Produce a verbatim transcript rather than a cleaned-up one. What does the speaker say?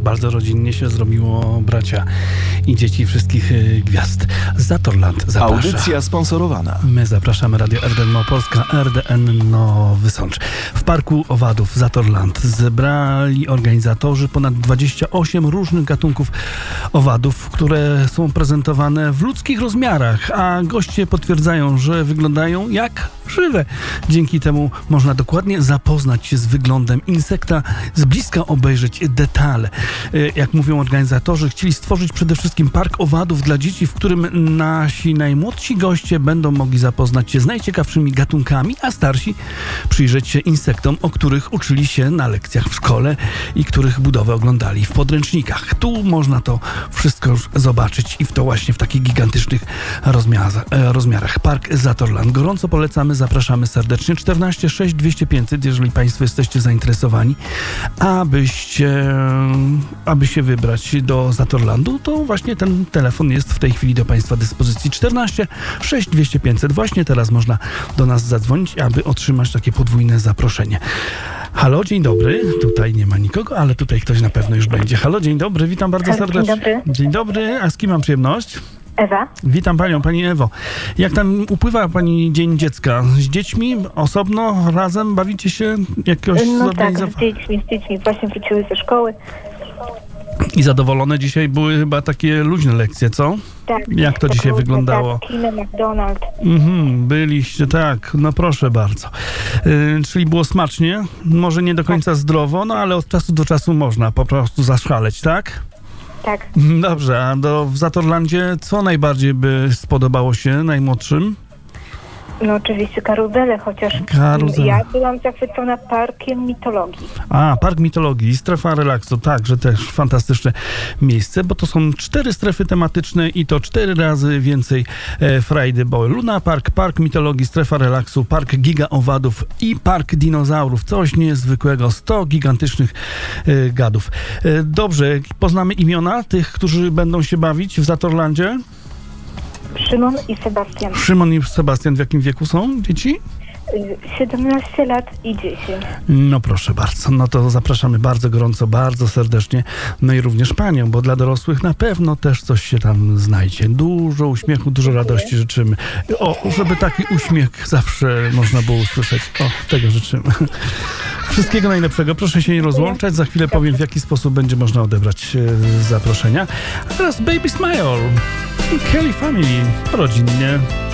bardzo rodzinnie się zrobiło, bracia i dzieci wszystkich y, gwiazd. Zatorland zaprasza. Audycja sponsorowana. My zapraszamy Radio R D N Małopolska, R D N Nowy Sącz. W Parku Owadów Zatorland zebrali organizatorzy ponad dwadzieścia osiem różnych gatunków owadów, które są prezentowane w ludzkich rozmiarach, a goście potwierdzają, że wyglądają jak żywe. Dzięki temu można dokładnie zapoznać się z wyglądem insekta, z bliska obejrzeć detale. Jak mówią organizatorzy, chcieli stworzyć przede wszystkim park owadów dla dzieci, w którym nasi najmłodsi goście będą mogli zapoznać się z najciekawszymi gatunkami, a starsi przyjrzeć się insektom, o których uczyli się na lekcjach w szkole i których budowę oglądali w podręcznikach. Tu można to wszystko już zobaczyć i w to właśnie w takich gigantycznych rozmiarach. rozmiarach. Park Zatorland. Gorąco polecamy, zapraszamy serdecznie. czternaście sześć dwieście pięćset, jeżeli Państwo jesteście zainteresowani, abyście, aby się wybrać do Zatorlandu, to właśnie ten telefon jest w tej chwili do Państwa dyspozycji. czternaście sześć dwieście pięćset. Właśnie teraz można do nas zadzwonić, aby otrzymać takie podwójne zaproszenie. Halo, dzień dobry. Tutaj nie ma nikogo, ale tutaj ktoś na pewno już będzie. Halo, dzień dobry, witam bardzo Halo, serdecznie. dzień dobry. Dzień dobry, a z kim mam przyjemność? Ewa. Witam Panią, Pani Ewo. Jak tam upływa Pani Dzień Dziecka? Z dziećmi osobno, razem bawicie się jakoś No zorganizować? tak, z dziećmi, z dziećmi. Właśnie wróciły ze szkoły. I zadowolone dzisiaj były chyba takie luźne lekcje, co? Tak. Jak to tak dzisiaj różne, wyglądało? Tak, kino, McDonald's. Mhm, byliście, tak, no proszę bardzo. Yy, czyli było smacznie, może nie do końca zdrowo, no ale od czasu do czasu można po prostu zaszaleć, tak? Tak. Dobrze, a do, w Zatorlandzie co najbardziej by spodobało się najmłodszym? No oczywiście karuzele, chociaż Karuzele. ja byłam zachwycona parkiem mitologii. A, Park Mitologii, strefa relaksu, także też fantastyczne miejsce, bo to są cztery strefy tematyczne i to cztery razy więcej e, frajdy, bo Luna Park, Park Mitologii, strefa relaksu, Park Giga Owadów i Park Dinozaurów. Coś niezwykłego, sto gigantycznych e, gadów. E, dobrze, poznamy imiona tych, którzy będą się bawić w Zatorlandzie? Szymon i Sebastian. Szymon i Sebastian w jakim wieku są dzieci? siedemnaście lat i dziesięć. No proszę bardzo, no to zapraszamy bardzo gorąco, bardzo serdecznie, no i również Panią, bo dla dorosłych na pewno też coś się tam znajdzie. Dużo uśmiechu, dużo radości życzymy. O, żeby taki uśmiech zawsze można było usłyszeć. O, tego życzymy. Wszystkiego najlepszego. Proszę się nie rozłączać. Za chwilę powiem, w jaki sposób będzie można odebrać e, zaproszenia. A teraz Baby Smile i Kelly Family. Rodzinnie.